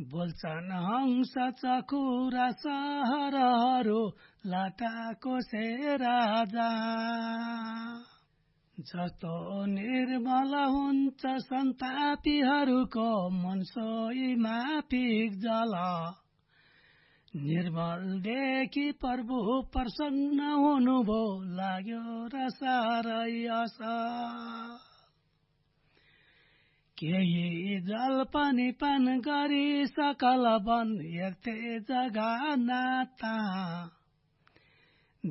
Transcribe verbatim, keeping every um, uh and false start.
बोल्छन् हंस चकुरा सहरहरू लाटाको से राजा जस्तो निर्मल हुन्छ सन्तापीहरूको मन सोही माफिक जल निर्मल देखि प्रभु प्रसन्न हुनुभयो लाग्यो र साह्रै असल केही जल पनि पान गरी सकल वन हेर्थे जगा नाता